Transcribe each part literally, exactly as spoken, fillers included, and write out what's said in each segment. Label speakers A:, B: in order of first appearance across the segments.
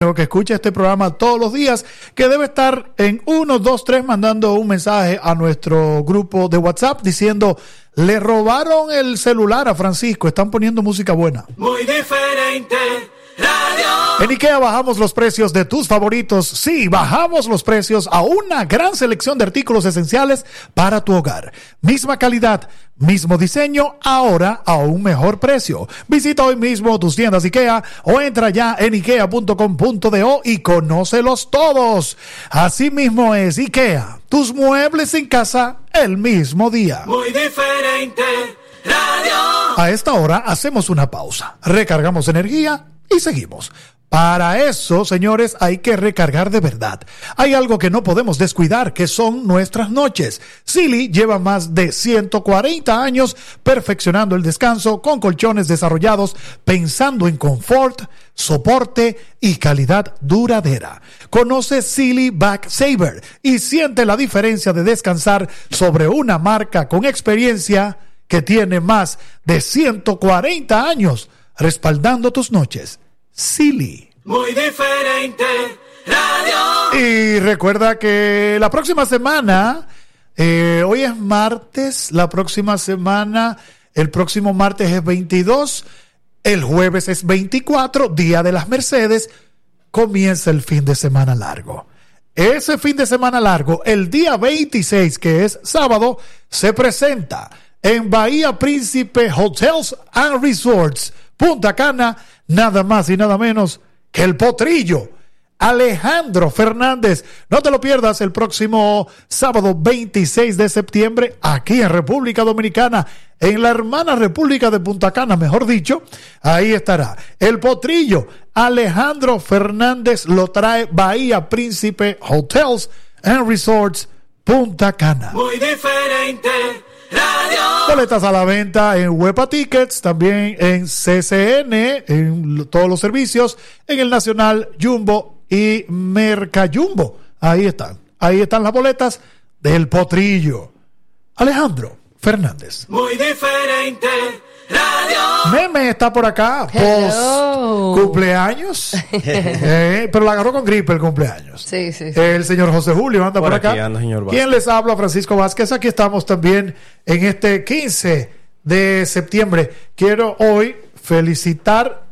A: creo que escucha este programa todos los días, que debe estar en uno, dos, tres mandando un mensaje a nuestro grupo de WhatsApp diciendo: le robaron el celular a Francisco, están poniendo música buena.
B: Muy diferente radio.
A: En IKEA bajamos los precios de tus favoritos. Sí, bajamos los precios a una gran selección de artículos esenciales para tu hogar. Misma calidad, mismo diseño, ahora a un mejor precio. Visita hoy mismo tus tiendas IKEA o entra ya en ikea punto com punto do y conócelos todos. Así mismo es IKEA, tus muebles en casa el mismo día.
B: Muy diferente radio.
A: A esta hora hacemos una pausa, recargamos energía y seguimos. Para eso, señores, hay que recargar de verdad. Hay algo que no podemos descuidar, que son nuestras noches. Sealy lleva más de ciento cuarenta años perfeccionando el descanso con colchones desarrollados pensando en confort, soporte y calidad duradera. Conoce Sealy Back Saver y siente la diferencia de descansar sobre una marca con experiencia que tiene más de ciento cuarenta años respaldando tus noches. Sealy.
B: Muy diferente radio.
A: Y recuerda que la próxima semana, eh, hoy es martes, la próxima semana, el próximo martes es veintidós, el jueves es veinticuatro, Día de las Mercedes, comienza el fin de semana largo. Ese fin de semana largo, el día veintiséis, que es sábado, se presenta en Bahía Príncipe Hotels and Resorts, Punta Cana, nada más y nada menos que el potrillo Alejandro Fernández. No te lo pierdas el próximo sábado veintiséis de septiembre aquí en República Dominicana, en la hermana República de Punta Cana, mejor dicho. Ahí estará el potrillo Alejandro Fernández, lo trae Bahía Príncipe Hotels and Resorts, Punta Cana.
B: Muy diferente radio.
A: Boletas a la venta en Huepa Tickets, también en C C N, en todos los servicios, en el Nacional, Jumbo y Mercajumbo. Ahí están, ahí están las boletas del potrillo Alejandro Fernández.
B: Muy diferente radio.
A: Meme está por acá, post cumpleaños, eh, pero la agarró con gripe el cumpleaños.
C: Sí, sí, sí.
A: El señor José Julio anda por,
D: por
A: acá.
D: Aquí anda, señor Vázquez.
A: ¿Quién les habla? Francisco Vázquez. Aquí estamos también en este quince de septiembre. Quiero hoy felicitar,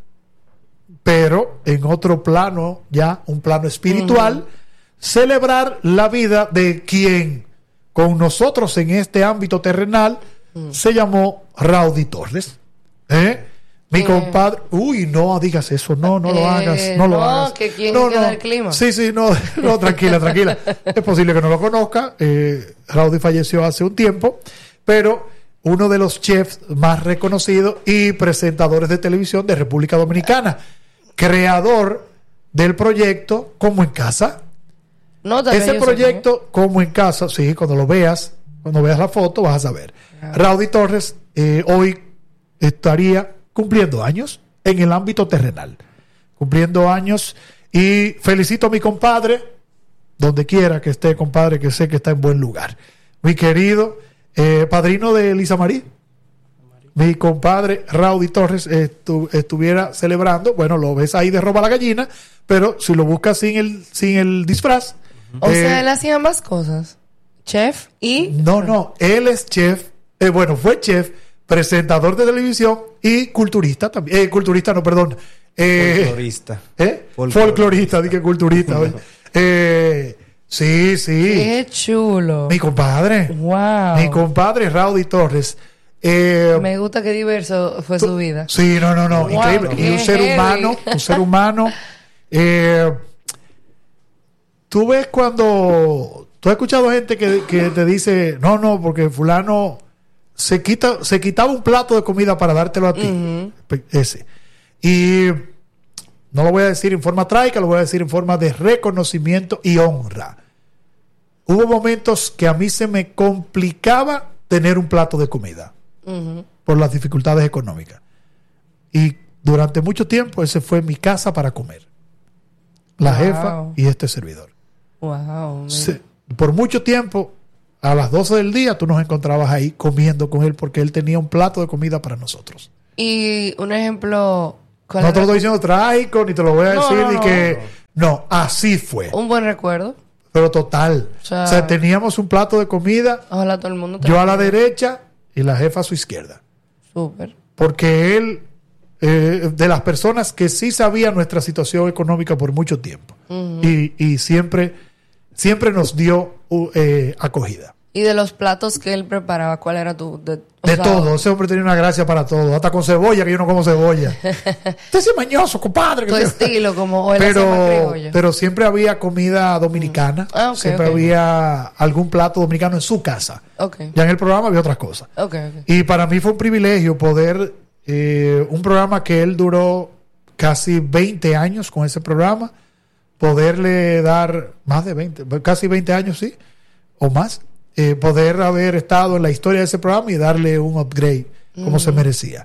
A: pero en otro plano, ya un plano espiritual, uh-huh. celebrar la vida de quien con nosotros en este ámbito terrenal uh-huh. se llamó Raudy Torres. ¿Eh? Mi eh. compadre, uy, no digas eso, no, no lo hagas, no,
C: no
A: lo hagas.
C: Que quién
A: no,
C: queda
A: no.
C: el clima.
A: Sí, sí, no, no, tranquila, tranquila. Es posible que no lo conozca. Eh, Raudy falleció hace un tiempo, pero uno de los chefs más reconocidos y presentadores de televisión de República Dominicana, creador del proyecto Como en Casa.
C: No,
A: Ese proyecto Como en Casa, sí, cuando lo veas, cuando veas la foto vas a saber. Ah. Raudy Torres eh, hoy estaría cumpliendo años en el ámbito terrenal, cumpliendo años, y felicito a mi compadre, donde quiera que esté, compadre, que sé que está en buen lugar. Mi querido eh, padrino de Elisa Marí, mi compadre Raudy Torres estu- estuviera celebrando, bueno, lo ves ahí de roba la gallina, pero si lo buscas sin el, sin el disfraz.
C: O
A: eh,
C: sea, él hacía ambas cosas, chef y...
A: No, no, él es chef, eh, bueno, fue chef, presentador de televisión y culturista también. Eh, culturista, no, perdón. Eh,
D: Folclorista.
A: ¿Eh?
D: Folclorista.
A: Folclorista, dije culturista. eh, sí, sí.
C: Qué chulo.
A: Mi compadre.
C: Wow.
A: Mi compadre Raudy Torres. Eh,
C: Me gusta que diverso fue su vida.
A: Sí, no, no, no.
C: Wow,
A: increíble. Y un ser
C: heavy.
A: humano, un ser humano. Eh, tú ves cuando... Tú has escuchado gente que, que te dice, no, no, porque fulano... Se quita, se quitaba un plato de comida para dártelo a ti. Uh-huh. Ese. Y no lo voy a decir en forma trágica, lo voy a decir en forma de reconocimiento y honra. Hubo momentos que a mí se me complicaba tener un plato de comida uh-huh. por las dificultades económicas. Y durante mucho tiempo ese fue mi casa para comer. La wow. jefa y este servidor.
C: Wow.
A: Se, por mucho tiempo, a las doce del día, tú nos encontrabas ahí comiendo con él porque él tenía un plato de comida para nosotros.
C: Y un ejemplo...
A: No te lo estoy diciendo trágico, ni te lo voy a
C: no,
A: decir,
C: no,
A: ni
C: no,
A: que... No, así fue.
C: Un buen recuerdo.
A: Pero total.
C: O sea,
A: o sea, teníamos un plato de comida,
C: Ojalá todo el mundo...
A: yo a la derecha y la jefa a su izquierda.
C: Súper.
A: Porque él, eh, de las personas que sí sabía nuestra situación económica por mucho tiempo. Uh-huh. y, y siempre, siempre nos dio uh, eh, acogida.
C: ¿Y de los platos que él preparaba, cuál era tu...? De,
A: de
C: sea,
A: todo, ese hombre tenía una gracia para todo, hasta con cebolla, que yo no como cebolla. Usted es mañoso, compadre.
C: Tu estilo, como él
A: pero,
C: hacía más criollo.
A: Pero siempre había comida dominicana,
C: mm. ah, okay,
A: siempre
C: okay.
A: había algún plato dominicano en su casa.
C: Okay.
A: Ya en el programa había otras cosas.
C: Okay, okay.
A: Y para mí fue un privilegio poder, eh, un programa que él duró casi veinte años con ese programa, poderle dar más de veinte, casi veinte años, sí, o más. Eh, poder haber estado en la historia de ese programa y darle un upgrade como uh-huh. se merecía.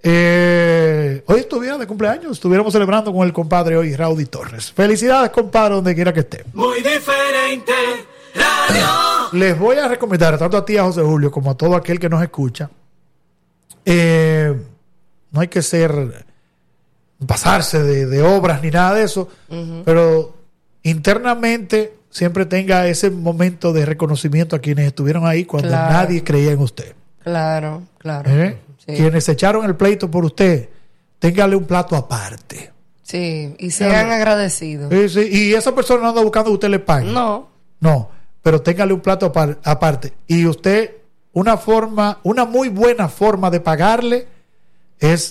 A: Eh, hoy estuviera de cumpleaños, estuviéramos celebrando con el compadre hoy, Raudy Torres. Felicidades, compadre, donde quiera que esté.
B: Muy diferente radio.
A: Les voy a recomendar, tanto a ti, a José Julio, como a todo aquel que nos escucha, eh, no hay que ser, pasarse de, de obras ni nada de eso, uh-huh. pero internamente siempre tenga ese momento de reconocimiento a quienes estuvieron ahí cuando claro. nadie creía en usted.
C: Claro, claro.
A: ¿Eh? Sí. Quienes echaron el pleito por usted, téngale un plato aparte.
C: Sí, y sean agradecidos.
A: Sí, sí. Y esa persona no anda buscando que usted le pague.
C: No.
A: No, pero téngale un plato apar- aparte. Y usted, una forma, una muy buena forma de pagarle es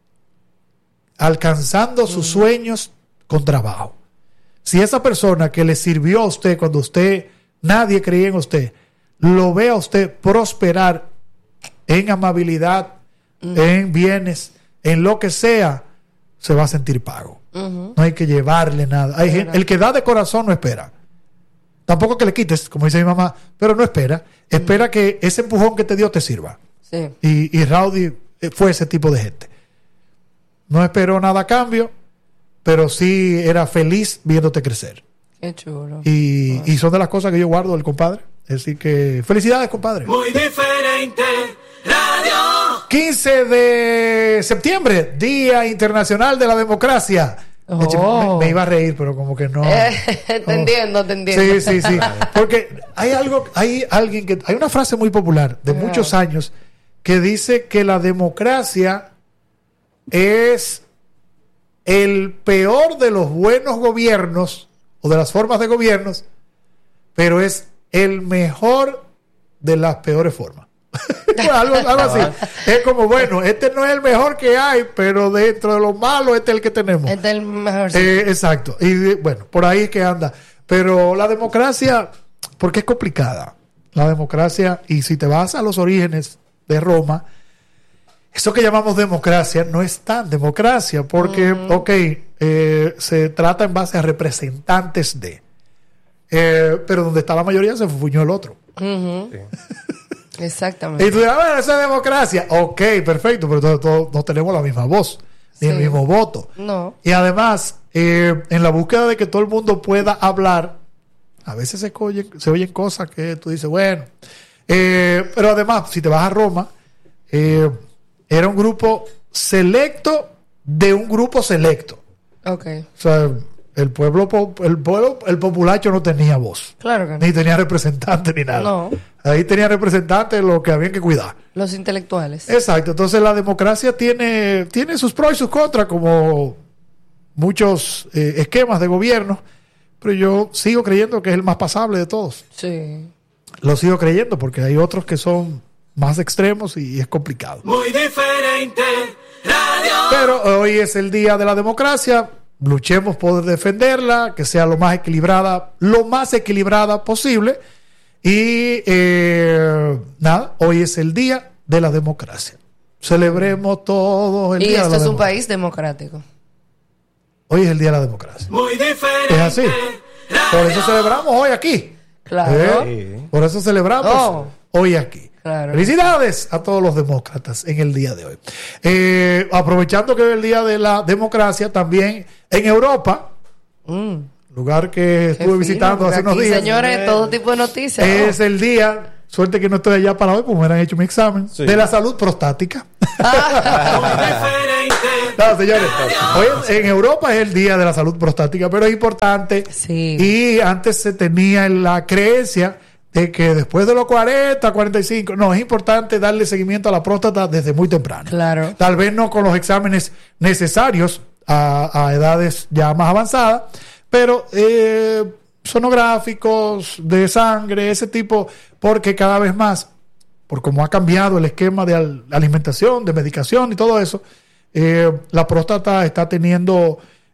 A: alcanzando sus mm. sueños con trabajo. Si esa persona que le sirvió a usted cuando usted, nadie creía en usted, lo ve a usted prosperar en amabilidad, uh-huh. en bienes, en lo que sea, se va a sentir pago. Uh-huh. No hay que llevarle nada. Hay gente, el que da de corazón no espera. Tampoco que le quites, como dice mi mamá, pero no espera. Espera uh-huh. que ese empujón que te dio te sirva.
C: Sí.
A: Y, y Raudy fue ese tipo de gente. No esperó nada a cambio, pero sí era feliz viéndote crecer.
C: Qué chulo.
A: Y, wow. y son de las cosas que yo guardo del compadre. Así que felicidades, compadre.
B: Muy diferente radio.
A: quince de septiembre, Día Internacional de la Democracia.
C: Oh.
A: Hecho, me, me iba a reír, pero como que no.
C: Eh, te
A: oh.
C: entiendo, te entiendo.
A: Sí, sí, sí. Porque hay algo, hay alguien que, hay una frase muy popular de uh-huh. muchos años que dice que la democracia es el peor de los buenos gobiernos o de las formas de gobiernos, pero es el mejor de las peores formas. algo, algo así. Es como, bueno, este no es el mejor que hay, pero dentro de los malos este es el que tenemos.
C: Este es el mejor. Sí.
A: Eh, exacto. Y bueno, por ahí es que anda. Pero la democracia, porque es complicada. La democracia, y si te vas a los orígenes de Roma, eso que llamamos democracia no es tan democracia, porque, uh-huh. ok, eh, se trata en base a representantes de, eh, pero donde está la mayoría se fuñó el otro.
C: Uh-huh. Sí. Exactamente.
A: Y tú dirás, bueno, eso es democracia. Ok, perfecto, pero todos, todos no tenemos la misma voz, ni sí. el mismo voto.
C: No.
A: Y además, eh, en la búsqueda de que todo el mundo pueda hablar, a veces se oyen, se oyen cosas que tú dices, bueno, eh, pero además, si te vas a Roma, eh, era un grupo selecto de un grupo selecto.
C: Ok.
A: O sea, el pueblo, el pueblo, el populacho no tenía voz.
C: Claro que no.
A: Ni tenía representantes ni nada.
C: No.
A: Ahí tenía representantes los que habían que cuidar.
C: Los intelectuales.
A: Exacto. Entonces la democracia tiene, tiene sus pros y sus contras, como muchos eh, esquemas de gobierno. Pero yo sigo creyendo que es el más pasable de todos.
C: Sí.
A: Lo sigo creyendo porque hay otros que son más extremos y es complicado.
B: Muy diferente radio.
A: Pero hoy es el día de la democracia. Luchemos por defenderla, que sea lo más equilibrada, lo más equilibrada posible. Y eh, nada, hoy es el día de la democracia. Celebremos todos el
C: y
A: día de la
C: esto es
A: democracia.
C: un país democrático.
A: Hoy es el día de la democracia.
B: Muy diferente.
A: Es así.
B: Radio.
A: Por eso celebramos hoy aquí.
C: Claro.
A: ¿Eh? Por eso celebramos
C: Oh.
A: hoy aquí.
C: Claro.
A: Felicidades a todos los demócratas en el día de hoy. Eh, aprovechando que es el día de la democracia, también en Europa,
C: Mm.
A: lugar que estuve
C: fino,
A: visitando hace
C: aquí,
A: unos días.
C: Señores, todo tipo de noticias.
A: Es
C: ¿no?
A: el día, suerte que no estoy allá para hoy, porque me hubieran hecho mi examen,
D: Sí.
A: de la salud prostática.
B: Muy diferente
A: No, señores, hoy en Europa es el Día de la Salud Prostática, pero es importante.
C: Sí.
A: Y antes se tenía la creencia de que después de los cuarenta, cuarenta y cinco, no, es importante darle seguimiento a la próstata desde muy temprano.
C: Claro.
A: Tal vez no con los exámenes necesarios a, a edades ya más avanzadas, pero eh, sonográficos, de sangre, ese tipo, porque cada vez más, por cómo ha cambiado el esquema de al- alimentación, de medicación y todo eso, eh, la próstata está teniendo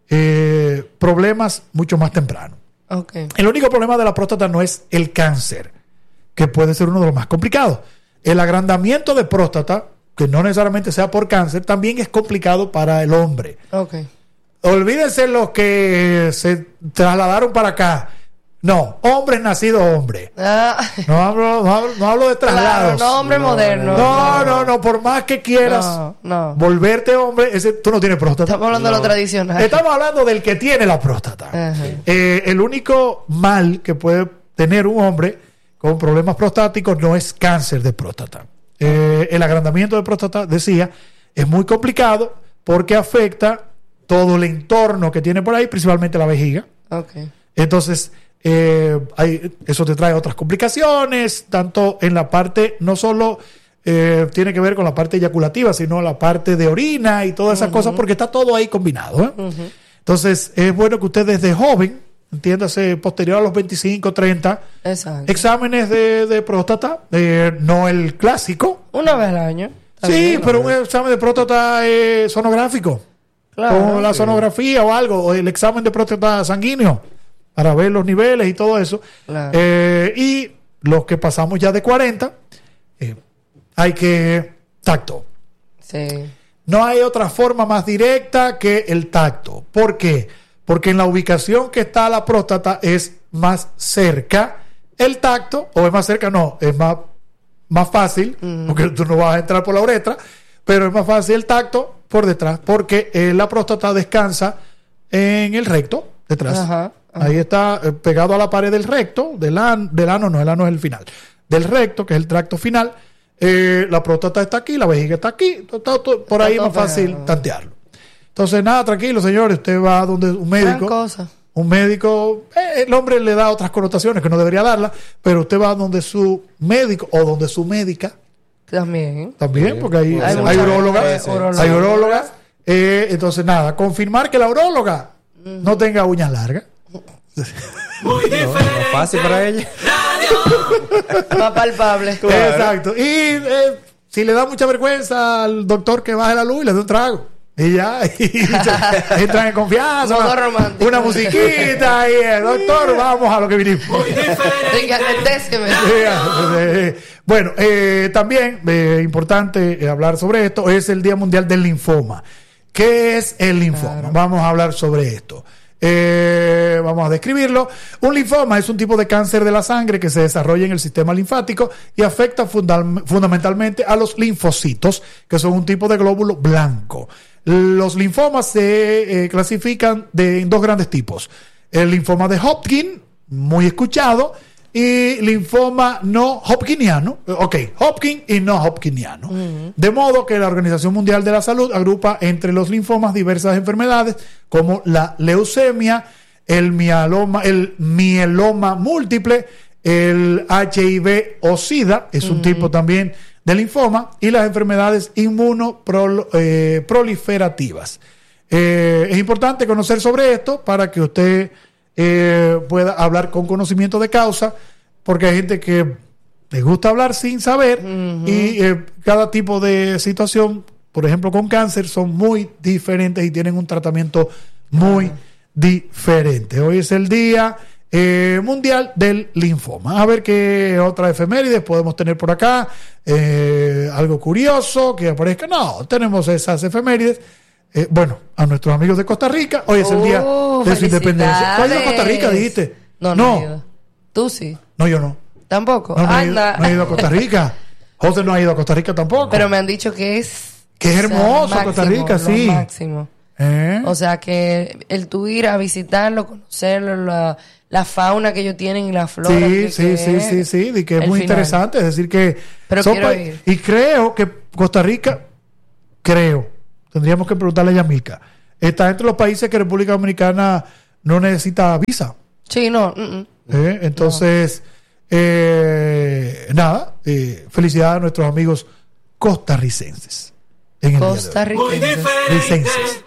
A: eh, problemas mucho más temprano.
C: Ok.
A: El único problema de la próstata no es el cáncer, que puede ser uno de los más complicados. El agrandamiento de próstata, que no necesariamente sea por cáncer, también es complicado para el hombre.
C: Ok.
A: Olvídense los que se trasladaron para acá. No, hombres nacidos hombres.
C: Ah,
A: No hablo, no hablo, no hablo de
C: claro,
A: traslados.
C: no hombre moderno.
A: No, no, no, por más que quieras
C: No, no.
A: volverte hombre, ese, tú no tienes próstata.
C: Estamos hablando de lo tradicional.
A: Estamos hablando del que tiene la próstata.
C: Ajá.
A: Eh, el único mal que puede tener un hombre con problemas prostáticos no es cáncer de próstata. Eh, el agrandamiento de próstata, decía, es muy complicado porque afecta todo el entorno que tiene por ahí, principalmente la vejiga.
C: Ok.
A: Entonces, eh, hay, eso te trae otras complicaciones, tanto en la parte, no solo eh, tiene que ver con la parte eyaculativa, sino la parte de orina y todas esas cosas, porque está todo ahí combinado. ¿eh?
C: Ujú.
A: Entonces, es bueno que usted desde joven, entiéndase, posterior a los veinticinco, treinta,
C: Exacto.
A: exámenes de, de próstata, eh, no el clásico.
C: Una vez al año. Está
A: Sí,
C: bien.
A: pero un examen de próstata eh, sonográfico.
C: Claro.
A: Con la sonografía o algo, o el examen de próstata sanguíneo, para ver los niveles y todo eso.
C: Claro.
A: Eh, y los que pasamos ya de cuarenta, eh, hay que tacto.
C: Sí.
A: No hay otra forma más directa que el tacto. ¿Por qué? Porque en la ubicación que está la próstata es más cerca el tacto, o es más cerca, no, es más, más fácil,
C: Mm.
A: porque tú no vas a entrar por la uretra, pero es más fácil el tacto por detrás, porque eh, la próstata descansa en el recto, detrás.
C: Ajá, ajá.
A: Ahí está eh, pegado a la pared del recto, del, an- del ano, no, el ano es el final, del recto, que es el tracto final. Eh, la próstata está aquí, la vejiga está aquí, to- to- to- por
C: Está
A: ahí es
C: todo
A: más fácil
C: pegado.
A: tantearlo. Entonces, nada, tranquilo, señores, usted va donde un
C: Gran
A: médico.
C: cosa.
A: Un médico, eh, el hombre le da otras connotaciones que no debería darla, pero usted va donde su médico o donde su médica,
C: También.
A: también, porque hay,
C: Hay
A: hay,
C: mucha
A: urólogas,
C: gente, sí. urólogas.
A: hay urólogas. Eh, entonces, nada, confirmar que la uróloga no tenga uñas largas.
B: Muy diferente.
D: Fácil para ella.
B: Radio.
C: Más palpable.
A: Exacto. Y eh, si le da mucha vergüenza al doctor que baje la luz y le dé un trago. Y ya, y se- entran en confianza.
C: Modo
A: Una,
C: romántico.
A: una musiquita y el doctor, vamos a lo que vinimos.
C: Diga, anestéseme.
A: Eh, Bueno, eh, también eh, importante eh, hablar sobre esto, es el Día Mundial del Linfoma. ¿Qué es el linfoma?
C: Claro.
A: Vamos a hablar sobre esto. Eh, vamos a describirlo. Un linfoma es un tipo de cáncer de la sangre que se desarrolla en el sistema linfático y afecta fundal- fundamentalmente a los linfocitos, que son un tipo de glóbulo blanco. Los linfomas se eh, clasifican de, en dos grandes tipos. El linfoma de Hodgkin, muy escuchado, y linfoma no Hodgkiniano. Ok, Hodgkin y no Hodgkiniano. De modo que la Organización Mundial de la Salud agrupa entre los linfomas diversas enfermedades como la leucemia, el mieloma, el mieloma múltiple, el H I V o SIDA, es un tipo también de linfoma, y las enfermedades inmunoproliferativas. Eh, es importante conocer sobre esto para que usted eh, pueda hablar con conocimiento de causa, porque hay gente que le gusta hablar sin saber y eh, cada tipo de situación, por ejemplo con cáncer, son muy diferentes y tienen un tratamiento muy diferente. Hoy es el Día eh, Mundial del Linfoma. A ver qué otra efemérides podemos tener por acá. Eh, algo curioso que aparezca. No, tenemos esas efemérides. Eh, bueno, a nuestros amigos de Costa Rica, hoy es el día
C: Uh,
A: de su independencia. ¿Tú has ido a Costa
C: felicidades.
A: Rica, dijiste?
C: No, no. he ido. Tú sí.
A: No, yo no.
C: Tampoco.
A: No, no, he ido,
C: Anda.
A: no he ido a Costa Rica. José no ha ido a Costa Rica tampoco.
C: Pero me han dicho que es.
A: Que es
C: o sea,
A: hermoso
C: máximo,
A: Costa Rica,
C: lo
A: sí.
C: máximo.
A: ¿Eh?
C: O sea que el tú ir a visitarlo, conocerlo, la, la fauna que ellos tienen y la flora.
A: Sí,
C: que-
A: sí,
C: que
A: sí,
C: es
A: sí, sí, de que es
C: el
A: muy
C: final.
A: interesante. Es decir, que
C: Pero
A: son
C: quiero
A: pa-
C: ir.
A: y creo que Costa Rica, creo, Tendríamos que preguntarle a Yamilka. Está entre los países que República Dominicana no necesita visa.
C: Sí, no. Mm-mm.
A: ¿Eh? Entonces, no. eh, nada, eh, felicidades a nuestros amigos costarricenses. En el costarricenses.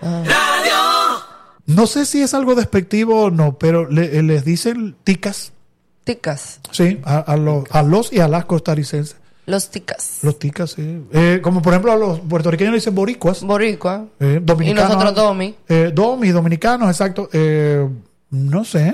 A: Ah. No sé si es algo despectivo o no, pero le, les dicen ticas.
C: Ticas.
A: Sí, a, a, los, a los y a las costarricenses.
C: Los ticas.
A: Los ticas, sí. Eh, como por ejemplo a los puertorriqueños le dicen boricuas.
C: Boricua.
A: Eh, dominicanos.
C: Y nosotros domi.
A: Eh, domi, dominicanos, exacto. Eh, no sé.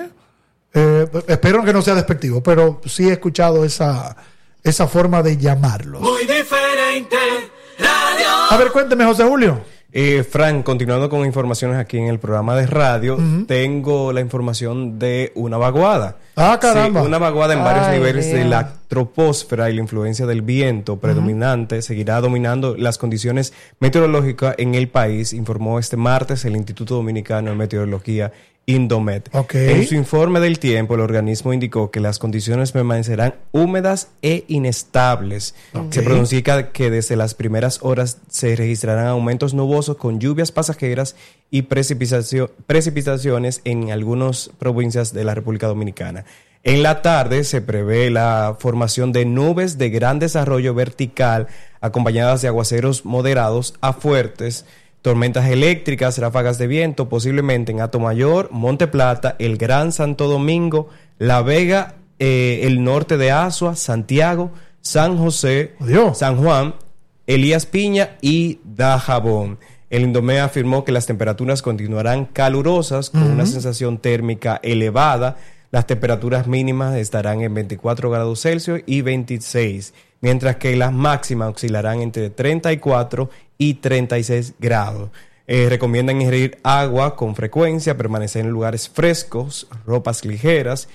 A: Eh, espero que no sea despectivo, pero sí he escuchado esa, esa forma de llamarlos.
B: Muy diferente. Radio.
A: A ver, cuénteme, José Julio.
D: Eh, Frank, continuando con informaciones aquí en el programa de radio, uh-huh. tengo la información de una vaguada.
A: Ah, caramba.
D: Sí, una vaguada en varios
C: Ay,
D: niveles
C: Dios.
D: de la troposfera y la influencia del viento predominante uh-huh. seguirá dominando las condiciones meteorológicas en el país, informó este martes el Instituto Dominicano de Meteorología, Indomet.
A: Okay.
D: En su informe del tiempo, el organismo indicó que las condiciones permanecerán húmedas e inestables. Okay. Se pronostica que desde las primeras horas se registrarán aumentos nubosos con lluvias pasajeras y precipitacio- precipitaciones en algunas provincias de la República Dominicana. En la tarde se prevé la formación de nubes de gran desarrollo vertical acompañadas de aguaceros moderados a fuertes, tormentas eléctricas, ráfagas de viento, posiblemente en Atomayor, Monte Plata, el Gran Santo Domingo, La Vega, eh, el norte de Azua, Santiago, San José,
A: Adiós.
D: San Juan, Elías Piña y Dajabón. El Indomé afirmó que las temperaturas continuarán calurosas con uh-huh. una sensación térmica elevada. Las temperaturas mínimas estarán en veinticuatro grados Celsius y veintiséis, mientras que las máximas oscilarán entre treinta y cuatro y treinta y seis grados. Eh, recomiendan ingerir agua con frecuencia, permanecer en lugares frescos, ropas ligeras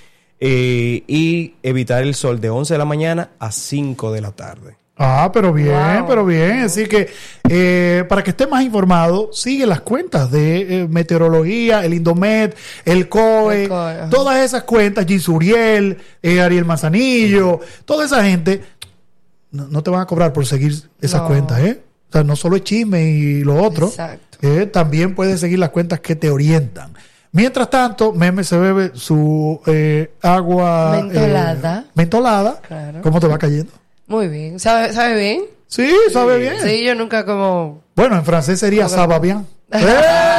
D: eh, y evitar el sol de once de la mañana a cinco de la tarde.
A: Ah, pero bien,
C: wow.
A: pero bien. Así que eh, para que esté más informado, sigue las cuentas de eh, meteorología, el Indomet, el C O E,
C: el C O E,
A: todas esas cuentas, Gisuriel, eh, Ariel Manzanillo, toda esa gente, no, no te van a cobrar por seguir esas
C: no.
A: cuentas, ¿eh? O sea, no solo es chisme y lo otro,
C: Exacto.
A: eh, también puedes seguir las cuentas que te orientan. Mientras tanto, Meme se bebe su eh, agua
C: mentolada.
A: Eh, mentolada.
C: Claro.
A: ¿Cómo te va cayendo?
C: Muy bien. ¿Sabe, sabe bien?
A: Sí, sabe bien.
C: Sí, yo nunca como...
A: Bueno, en francés sería ça va bien. ¿Eh?